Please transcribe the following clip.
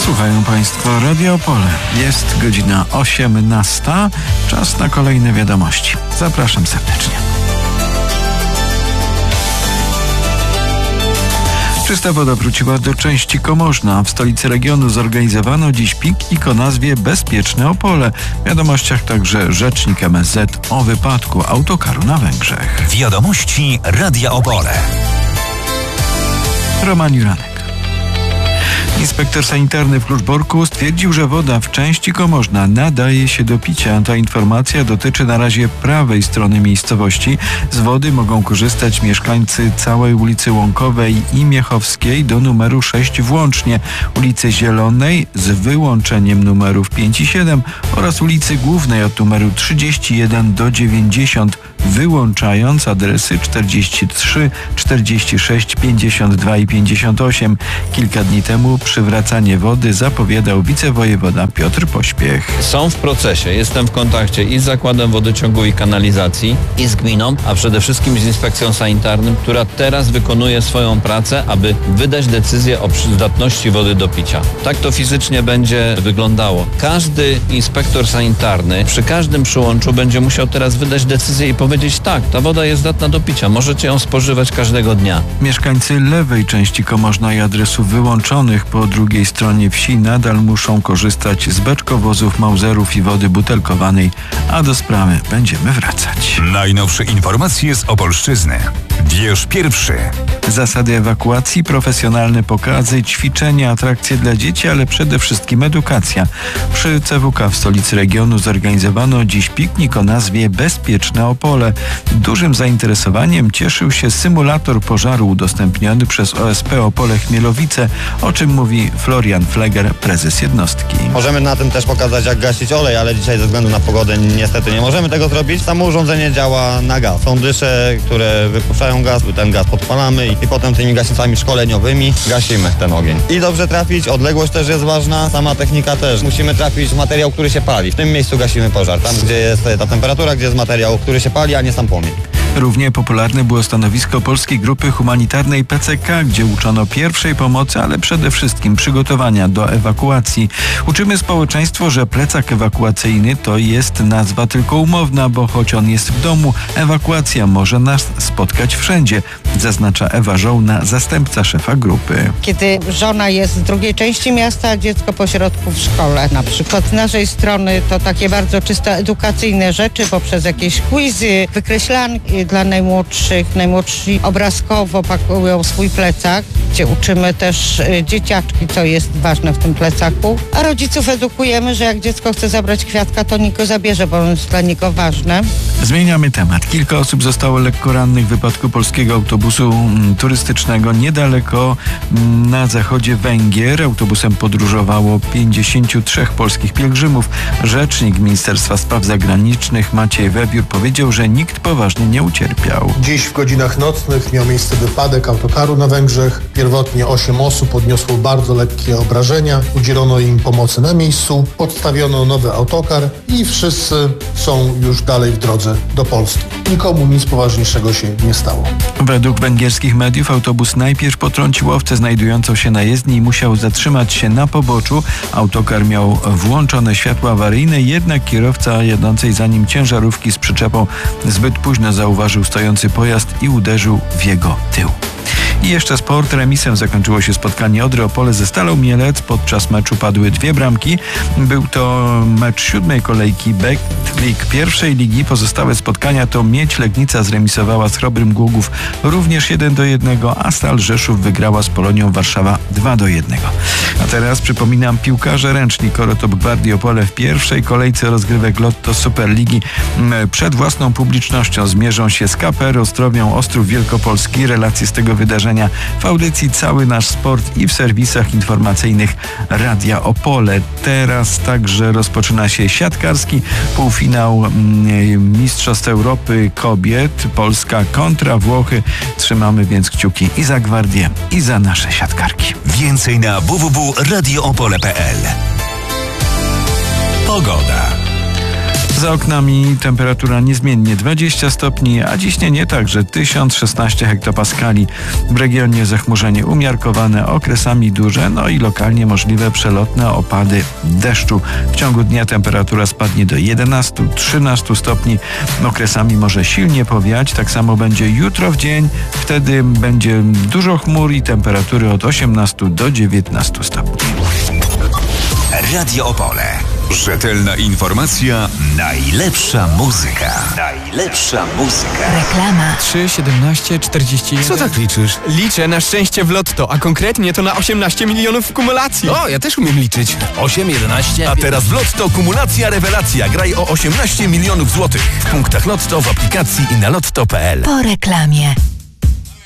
Słuchają Państwo Radio Opole. Jest godzina 18. Czas na kolejne wiadomości. Zapraszam serdecznie. Czysta woda wróciła do części Komorzna. W stolicy regionu zorganizowano dziś piknik o nazwie Bezpieczne Opole. W wiadomościach także rzecznik MSZ o wypadku autokaru na Węgrzech. Wiadomości Radia Opole. Roman Juranek. Inspektor sanitarny w Kluczborku stwierdził, że woda w części Komorzna nadaje się do picia. Ta informacja dotyczy na razie prawej strony miejscowości. Z wody mogą korzystać mieszkańcy całej ulicy Łąkowej i Miechowskiej do numeru 6 włącznie, ulicy Zielonej z wyłączeniem numerów 5 i 7 oraz ulicy Głównej od numeru 31 do 90, wyłączając adresy 43, 46, 52 i 58. Kilka dni temu przywracanie wody zapowiadał wicewojewoda Piotr Pośpiech. Są w procesie. Jestem w kontakcie i z Zakładem Wodociągu i Kanalizacji, i z gminą, a przede wszystkim z Inspekcją Sanitarną, która teraz wykonuje swoją pracę, aby wydać decyzję o przydatności wody do picia. Tak to fizycznie będzie wyglądało. Każdy inspektor sanitarny przy każdym przyłączu będzie musiał teraz wydać decyzję i powiedzieć: tak, ta woda jest zdatna do picia, możecie ją spożywać każdego dnia. Mieszkańcy lewej części Komorzna i adresów wyłączonych po drugiej stronie wsi nadal muszą korzystać z beczkowozów, mauserów i wody butelkowanej, a do sprawy będziemy wracać. Najnowsze informacje z Opolszczyzny. Wiersz pierwszy. Zasady ewakuacji, profesjonalne pokazy, ćwiczenia, atrakcje dla dzieci, ale przede wszystkim edukacja. Przy CWK w stolicy regionu zorganizowano dziś piknik o nazwie Bezpieczne Opole. Dużym zainteresowaniem cieszył się symulator pożaru udostępniony przez OSP Opole Chmielowice, o czym mówi Florian Fleger, prezes jednostki. Możemy na tym też pokazać, jak gasić olej, ale dzisiaj ze względu na pogodę niestety nie możemy tego zrobić. Samo urządzenie działa na gaz. Są dysze, które wypuszczają gaz, ten gaz podpalamy i potem tymi gaśnicami szkoleniowymi gasimy ten ogień. I dobrze trafić, odległość też jest ważna, sama technika też. Musimy trafić w materiał, który się pali. W tym miejscu gasimy pożar, tam gdzie jest ta temperatura, gdzie jest materiał, który się pali, a nie sam płomień. Równie popularne było stanowisko Polskiej Grupy Humanitarnej PCK, gdzie uczono pierwszej pomocy, ale przede wszystkim przygotowania do ewakuacji. Uczymy społeczeństwo, że plecak ewakuacyjny to jest nazwa tylko umowna, bo choć on jest w domu, ewakuacja może nas spotkać wszędzie, zaznacza Ewa Żołna, zastępca szefa grupy. Kiedy żona jest z drugiej części miasta, a dziecko pośrodku w szkole. Na przykład z naszej strony to takie bardzo czysto edukacyjne rzeczy poprzez jakieś quizy, wykreślanki dla najmłodszych. Najmłodsi obrazkowo pakują swój plecak, gdzie uczymy też dzieciaczki, co jest ważne w tym plecaku. A rodziców edukujemy, że jak dziecko chce zabrać kwiatka, to nikt go zabierze, bo on jest dla niego ważne. Zmieniamy temat. Kilka osób zostało lekko rannych w wypadku polskiego autobusu turystycznego niedaleko na zachodzie Węgier. Autobusem podróżowało 53 polskich pielgrzymów. Rzecznik Ministerstwa Spraw Zagranicznych Maciej Wewiór powiedział, że nikt poważnie nie ucierpiał. Dziś w godzinach nocnych miał miejsce wypadek autokaru na Węgrzech. Pierwotnie 8 osób odniosło bardzo lekkie obrażenia. Udzielono im pomocy na miejscu, podstawiono nowy autokar i wszyscy są już dalej w drodze do Polski. Nikomu nic poważniejszego się nie stało. Według węgierskich mediów autobus najpierw potrącił owcę znajdującą się na jezdni i musiał zatrzymać się na poboczu. Autokar miał włączone światła awaryjne, jednak kierowca jadącej za nim ciężarówki z przyczepą zbyt późno zauważył stojący pojazd i uderzył w jego tył. I jeszcze sport. Remisem zakończyło się spotkanie Odry Opole ze Stalą Mielec. Podczas meczu padły 2 bramki. Był to mecz 7. kolejki Betclic pierwszej ligi. Pozostałe spotkania to Miedź Legnica zremisowała z Chrobrym Głogów również 1-1, a Stal Rzeszów wygrała z Polonią Warszawa 2-1. A teraz przypominam, piłkarze ręczni Korotop Gwardii Opole w pierwszej kolejce rozgrywek Lotto Superligi przed własną publicznością zmierzą się z KPR Ostrowią Ostrów Wielkopolski. Relacje z tego wydarzenia w audycji Cały Nasz Sport i w serwisach informacyjnych Radia Opole. Teraz także rozpoczyna się siatkarski półfinał Mistrzostw Europy Kobiet. Polska kontra Włochy. Trzymamy więc kciuki i za Gwardię, i za nasze siatkarki. Więcej na www.radioopole.pl. Pogoda. Za oknami temperatura niezmiennie 20 stopni, a ciśnienie także 1016 hektopaskali. W regionie zachmurzenie umiarkowane, okresami duże, no i lokalnie możliwe przelotne opady deszczu. W ciągu dnia temperatura spadnie do 11-13 stopni. Okresami może silnie powiać, tak samo będzie jutro w dzień. Wtedy będzie dużo chmur i temperatury od 18 do 19 stopni. Radio Opole. Rzetelna informacja, najlepsza muzyka. Najlepsza muzyka. Reklama. 3,17,41. Co tak liczysz? Liczę na szczęście w lotto, a konkretnie to na 18 milionów w kumulacji. O, ja też umiem liczyć. 8, 11. A teraz w Lotto kumulacja rewelacja. Graj o 18 milionów złotych. W punktach Lotto, w aplikacji i na lotto.pl. Po reklamie.